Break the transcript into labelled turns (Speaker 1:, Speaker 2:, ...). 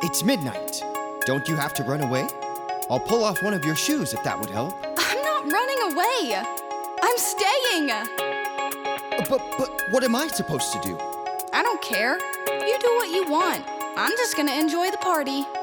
Speaker 1: It's midnight. Don't you have to run away? I'll pull off one of your shoes if that would help.
Speaker 2: I'm not running away. I'm staying.
Speaker 1: But what am I supposed to do?
Speaker 2: I don't care. You do what you want. I'm just gonna enjoy the party.